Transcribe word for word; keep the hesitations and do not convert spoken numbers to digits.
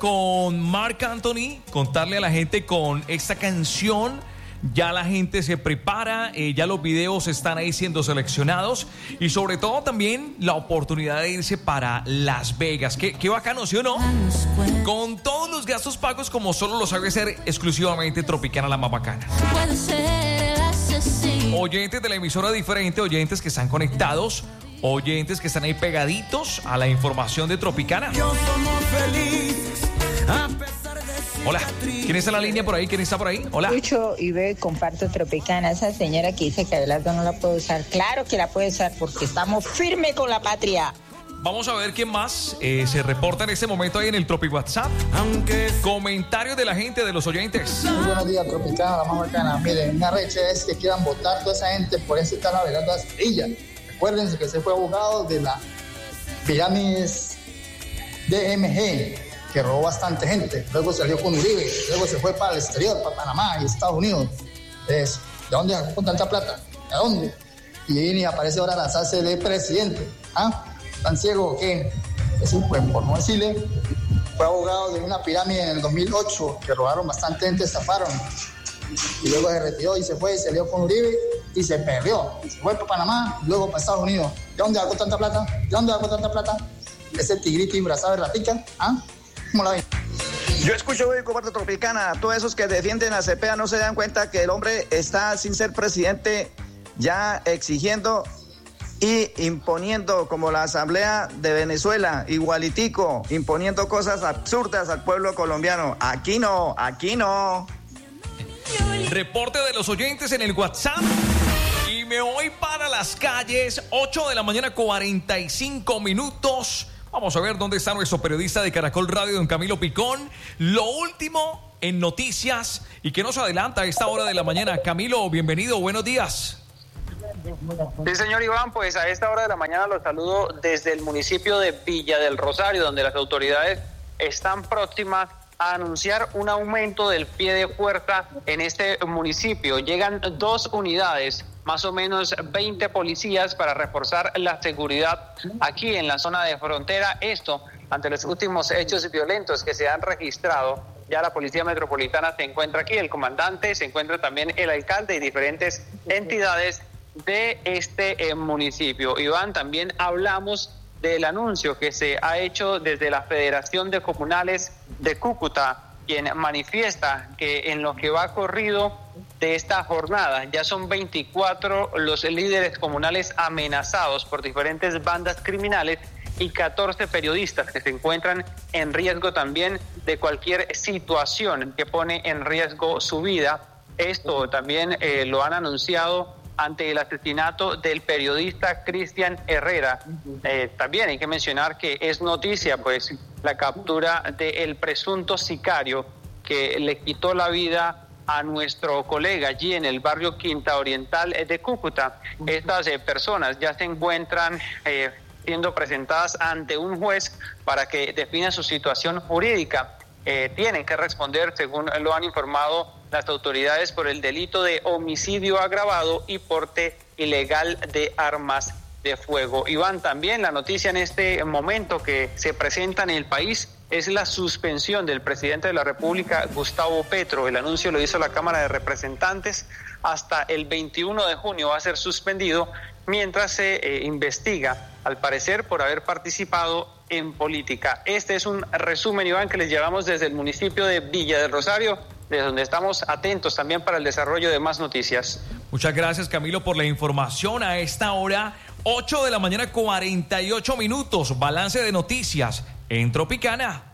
con Marc Anthony, contarle a la gente con esta canción. Ya la gente se prepara, eh, ya los videos están ahí siendo seleccionados y sobre todo también la oportunidad de irse para Las Vegas. Qué, qué bacano, ¿sí o no? Con todos los gastos pagos como solo lo sabe hacer exclusivamente Tropicana, la más bacana. Oyentes de la emisora diferente, oyentes que están conectados, oyentes que están ahí pegaditos a la información de Tropicana. Yo somos felices a pesar de... Hola, ¿quién está en la línea por ahí? ¿Quién está por ahí? Hola. Escucho y veo y comparto Tropicana. Esa señora que dice que Abelardo no la puede usar, claro que la puede usar porque estamos firmes con la patria. Vamos a ver quién más eh, se reporta en este momento ahí en el Tropi WhatsApp. Aunque... Comentarios de la gente, de los oyentes. Muy buenos días, Tropicana, la más bacana. Miren, una recha es que quieran votar toda esa gente por ese tal Abelardo Asprilla. Recuérdense que se fue abogado de la pirámides D M G, que robó bastante gente. Luego salió con Uribe, luego se fue para el exterior, para Panamá y Estados Unidos. Entonces, ¿de dónde sacó con tanta plata? ¿De dónde? Y viene y aparece ahora a lanzarse de presidente. ¿Ah? ¿Tan ciego o qué? Es un buen, por no decirle, fue abogado de una pirámide en el dos mil ocho, que robaron bastante gente, estafaron. Y luego se retiró y se fue y salió con Uribe y se perdió. Se fue para Panamá y luego para Estados Unidos. ¿De dónde sacó tanta plata? ¿De dónde sacó tanta plata? Ese tigrito disfrazado de ratica. ¿Ah? ¿Cómo la ven? Yo escucho hoy como parte Tropicana, todos esos que defienden a Cepeda no se dan cuenta que el hombre está sin ser presidente ya exigiendo y imponiendo como la Asamblea de Venezuela, igualitico, imponiendo cosas absurdas al pueblo colombiano. Aquí no, aquí no. Reporte de los oyentes en el WhatsApp. Y me voy para las calles, ocho de la mañana, cuarenta y cinco minutos. Vamos a ver dónde está nuestro periodista de Caracol Radio, don Camilo Picón. Lo último en noticias y que nos adelanta a esta hora de la mañana. Camilo, bienvenido, buenos días. Sí, señor Iván, pues a esta hora de la mañana los saludo desde el municipio de Villa del Rosario, donde las autoridades están próximas a anunciar un aumento del pie de fuerza en este municipio. Llegan dos unidades, más o menos veinte policías para reforzar la seguridad aquí en la zona de frontera. Esto ante los últimos hechos violentos que se han registrado. Ya la Policía Metropolitana se encuentra aquí, el comandante, se encuentra también el alcalde y diferentes entidades de este eh, municipio. Iván, también hablamos del anuncio que se ha hecho desde la Federación de Comunales de Cúcuta, quien manifiesta que en lo que va corrido de esta jornada ya son veinticuatro los líderes comunales amenazados por diferentes bandas criminales y catorce periodistas que se encuentran en riesgo también de cualquier situación que pone en riesgo su vida. Esto también eh, lo han anunciado ante el asesinato del periodista Cristian Herrera. Eh, también hay que mencionar que es noticia pues la captura del presunto sicario que le quitó la vida a nuestro colega allí en el barrio Quinta Oriental de Cúcuta. Estas eh, personas ya se encuentran eh, siendo presentadas ante un juez para que defina su situación jurídica. Eh, tienen que responder, según lo han informado las autoridades, por el delito de homicidio agravado y porte ilegal de armas de fuego. Iván, también la noticia en este momento que se presenta en el país es la suspensión del presidente de la República, Gustavo Petro. El anuncio lo hizo la Cámara de Representantes. Hasta el veintiuno de junio va a ser suspendido mientras se eh, investiga, al parecer, por haber participado en política. Este es un resumen, Iván, que les llevamos desde el municipio de Villa del Rosario, desde donde estamos atentos también para el desarrollo de más noticias. Muchas gracias, Camilo, por la información a esta hora, ocho de la mañana, cuarenta y ocho minutos. Balance de noticias en Tropicana.